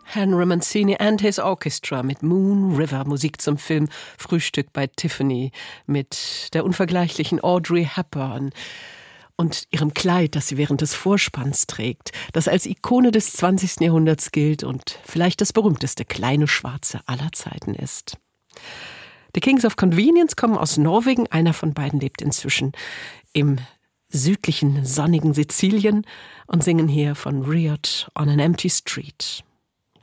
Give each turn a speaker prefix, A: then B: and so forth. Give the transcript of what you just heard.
A: Henry Mancini and his Orchestra mit Moon River, Musik zum Film Frühstück bei Tiffany mit der unvergleichlichen Audrey Hepburn und ihrem Kleid, das sie während des Vorspanns trägt, das als Ikone des 20. Jahrhunderts gilt und vielleicht das berühmteste kleine Schwarze aller Zeiten ist. The Kings of Convenience kommen aus Norwegen, einer von beiden lebt inzwischen im südlichen, sonnigen Sizilien und singen hier von Riot on an Empty Street.